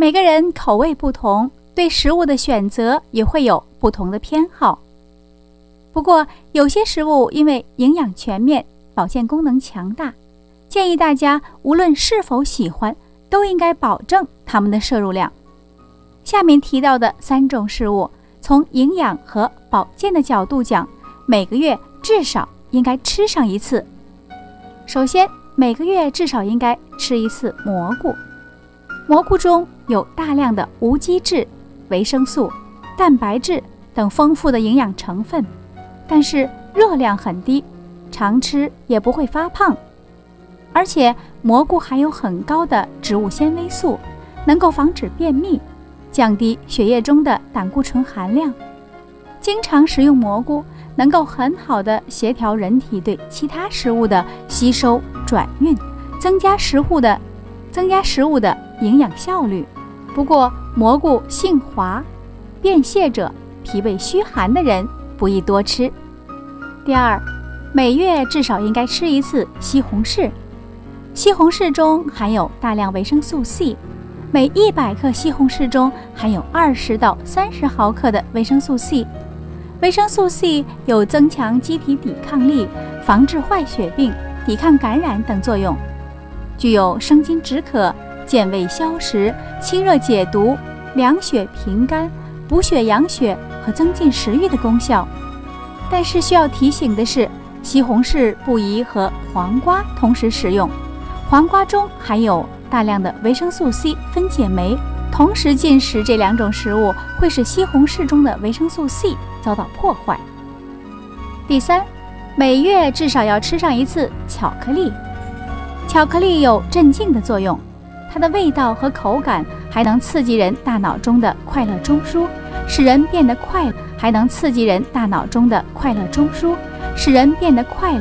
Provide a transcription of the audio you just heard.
每个人口味不同，对食物的选择也会有不同的偏好。不过，有些食物因为营养全面，保健功能强大，建议大家无论是否喜欢，都应该保证它们的摄入量。下面提到的3种食物，从营养和保健的角度讲，每个月至少应该吃上一次。首先，每个月至少应该吃一次蘑菇。蘑菇中有大量的无机质、维生素、蛋白质等丰富的营养成分，但是热量很低，常吃也不会发胖。而且蘑菇含有很高的植物纤维素，能够防止便秘，降低血液中的胆固醇含量。经常食用蘑菇能够很好的协调人体对其他食物的吸收转运，增加食物的营养效率。不过蘑菇性滑，便泻者、脾胃虚寒的人不宜多吃。第二，每月至少应该吃一次西红柿。西红柿中含有大量维生素 C， 每100克西红柿中含有20到30毫克的维生素 C。维生素 C 有增强机体抵抗力、防治坏血病、抵抗感染等作用，具有生津止渴、健胃消食、清热解毒、凉血平肝、补血养血和增进食欲的功效。但是需要提醒的是，西红柿不宜和黄瓜同时食用，黄瓜中含有大量的维生素 C 分解酶，同时进食这2种食物会使西红柿中的维生素 C 遭到破坏。第三，每月至少要吃上一次巧克力。巧克力有镇静的作用，它的味道和口感还能刺激人大脑中的快乐中枢，使人变得快乐，